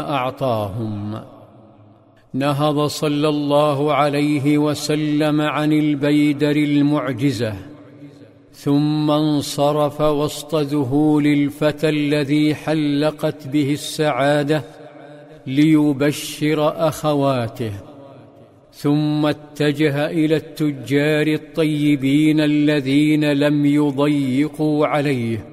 أعطاهم. نهض صلى الله عليه وسلم عن البيدر المعجزة، ثم انصرف وسط ذهول الفتى الذي حلقت به السعادة ليبشر أخواته، ثم اتجه إلى التجار الطيبين الذين لم يضيقوا عليه